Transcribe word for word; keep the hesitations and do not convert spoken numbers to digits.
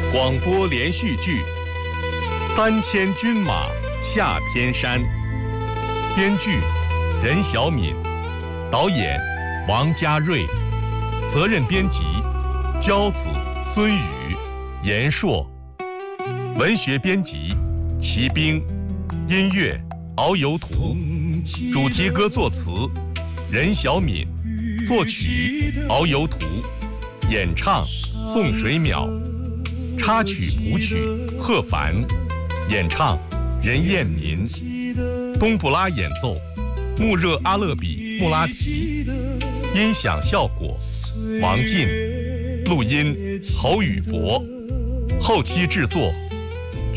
广播连续剧《三千军马下天山》，编剧任小敏，导演王家瑞，责任编辑焦子、孙宇、严硕，文学编辑齐兵，音乐遨游图，主题歌作词任小敏，作曲遨游图，演唱宋水淼，插曲谱曲贺凡，演唱任彦民，冬布拉演奏穆热阿勒比穆拉提，音响效果王进，录音侯宇博，后期制作